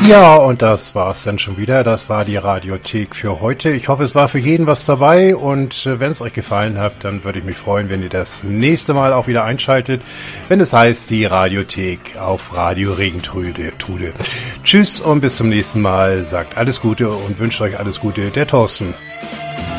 Ja, und das war's dann schon wieder. Das war die Radiothek für heute. Ich hoffe, es war für jeden was dabei und wenn es euch gefallen hat, dann würde ich mich freuen, wenn ihr das nächste Mal auch wieder einschaltet, wenn es heißt, die Radiothek auf Radio Regentrude. Tschüss und bis zum nächsten Mal. Sagt alles Gute und wünscht euch alles Gute. Der Thorsten.